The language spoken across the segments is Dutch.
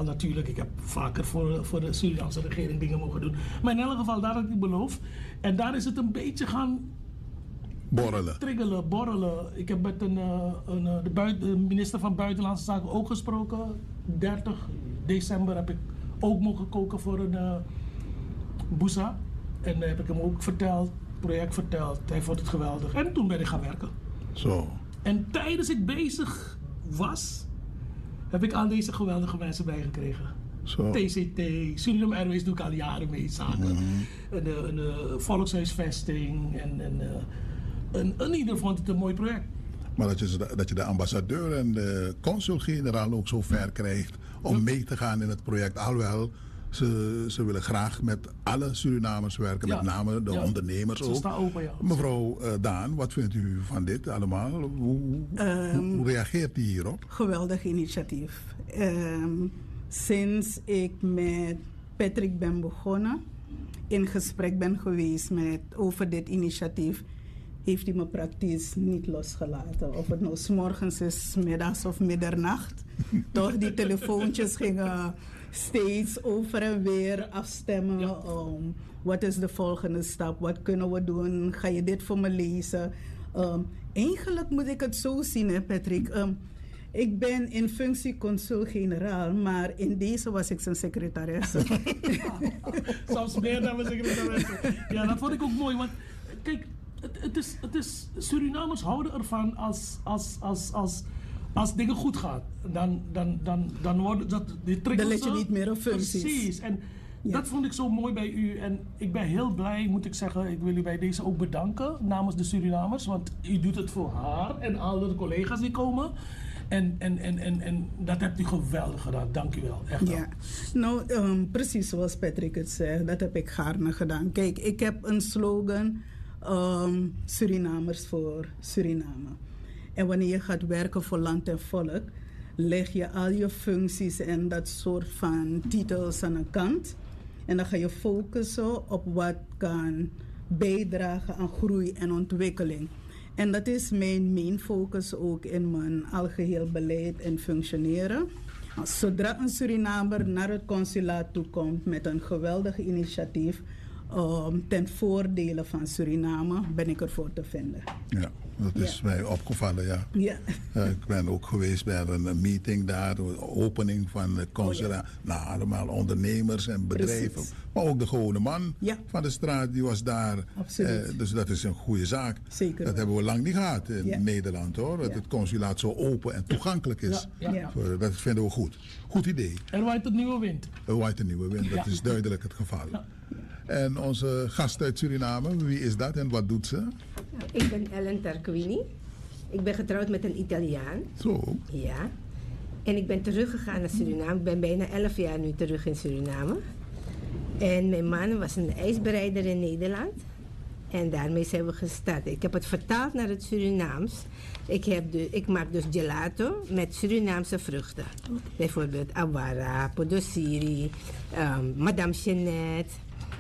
natuurlijk. Ik heb vaker voor de Surinaamse regering dingen mogen doen. Maar in elk geval, daar had ik beloofd. En daar is het een beetje gaan borrelen. Ik heb met de minister van Buitenlandse Zaken ook gesproken. 30 december heb ik ook mogen koken voor een Boussa. En heb ik hem ook verteld, project verteld. Hij vond het geweldig. En toen ben ik gaan werken. Zo. En tijdens ik bezig was, heb ik al deze geweldige mensen bijgekregen. Zo. TCT, Suriname Airways doe ik al jaren mee zaken. Een volkshuisvesting. En ieder vond het een mooi project. Maar dat je de ambassadeur en de consul-generaal ook zo ver krijgt om mee te gaan in het project. Alhoewel, ze willen graag met alle Surinamers werken, met name de ondernemers ook. Open, ja. Mevrouw Daan, wat vindt u van dit allemaal? Hoe reageert u hierop? Geweldig initiatief. Sinds ik met Patrick ben begonnen, in gesprek ben geweest over dit initiatief, heeft hij me praktisch niet losgelaten. Of het nou 's morgens is, 's middags of middernacht. Toch, die telefoontjes gingen steeds over en weer afstemmen. Ja. Wat is de volgende stap? Wat kunnen we doen? Ga je dit voor me lezen? Eigenlijk moet ik het zo zien, hè, Patrick. Ik ben in functie consul-generaal, maar in deze was ik zijn secretaresse. Zelfs meer dan mijn secretaresse. Ja, dat vond ik ook mooi. Want kijk, het is Surinamers houden ervan als dingen goed gaan. Dan wordt dat die Dan let je niet meer op functies. Precies. En dat vond ik zo mooi bij u. En ik ben heel blij, moet ik zeggen. Ik wil u bij deze ook bedanken namens de Surinamers. Want u doet het voor haar en alle collega's die komen. En dat hebt u geweldig gedaan. Dank u wel. Echt wel. Ja, nou precies zoals Patrick het zegt. Dat heb ik gaarne gedaan. Kijk, ik heb een slogan. Surinamers voor Suriname. En wanneer je gaat werken voor land en volk, leg je al je functies en dat soort van titels aan een kant. En dan ga je focussen op wat kan bijdragen aan groei en ontwikkeling. En dat is mijn main focus ook in mijn algeheel beleid en functioneren. Zodra een Surinamer naar het consulaat toe komt met een geweldig initiatief ten voordele van Suriname, ben ik ervoor te vinden. Ja, dat is mij opgevallen, ja. Ja. Ik ben ook geweest bij een meeting daar, de opening van het consulaat. Nou, allemaal ondernemers en bedrijven. Precies. Maar ook de gewone man van de straat, die was daar. Absoluut. Dus dat is een goede zaak. Zeker. Dat hebben we lang niet gehad in Nederland, hoor. Dat het consulaat zo open en toegankelijk is. Ja. Dat vinden we goed. Goed idee. Er waait een nieuwe wind. Er waait een nieuwe wind, dat is duidelijk het geval. En onze gast uit Suriname, wie is dat en wat doet ze? Ik ben Ellen Tarquini. Ik ben getrouwd met een Italiaan. Zo. Ja. En ik ben teruggegaan naar Suriname. Ik ben bijna 11 jaar nu terug in Suriname. En mijn man was een ijsbereider in Nederland. En daarmee zijn we gestart. Ik heb het vertaald naar het Surinaams. Ik maak dus gelato met Surinaamse vruchten. Bijvoorbeeld awara, podosiri, Madame Jeannette,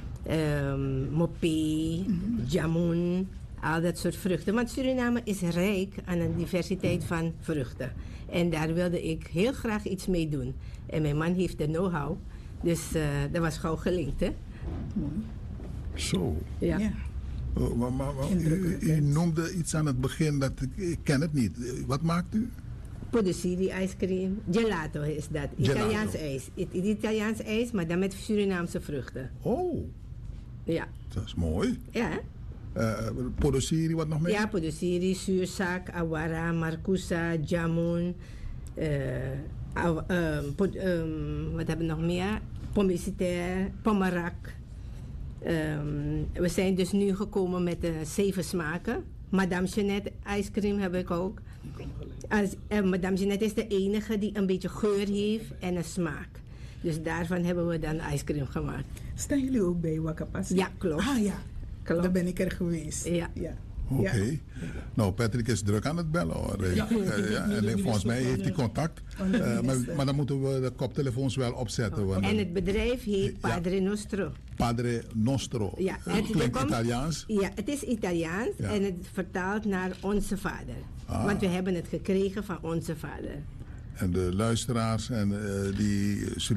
mopé, jamoen. Al dat soort vruchten. Want Suriname is rijk aan een diversiteit van vruchten. En daar wilde ik heel graag iets mee doen. En mijn man heeft de know-how. Dus dat was gauw gelinkt, hè? Zo. Ja. Maar u noemde iets aan het begin dat ik ken het niet. Wat maakt u? Podosiri ijscream. Gelato is dat. Italiaans ijs. Italiaans ijs, maar dan met Surinaamse vruchten. Oh. Ja. Dat is mooi. Ja. Podosiri, wat nog meer? Ja, podosiri, zuurzak, awara, marcousa, jamoen. Wat hebben we nog meer? Pomicitair, pomarak. We zijn dus nu gekomen met 7 smaken. Madame Jeannette ijscream heb ik ook. Madame Jeannette is de enige die een beetje geur heeft en een smaak. Dus daarvan hebben we dan ijscream gemaakt. Staan jullie ook bij Wakapasi? Ja, klopt. Ah ja, klopt. Daar ben ik er geweest. Ja. Oké. Ja. Nou, Patrick is druk aan het bellen, hoor. En volgens mij heeft hij contact. Maar dan moeten we de koptelefoons wel opzetten. Want en het bedrijf heet Padre Nostro. Padre Nostro. Ja, het klinkt Italiaans. Ja, het is Italiaans en het vertaalt naar Onze Vader. Want we hebben het gekregen van Onze Vader. En de luisteraars en die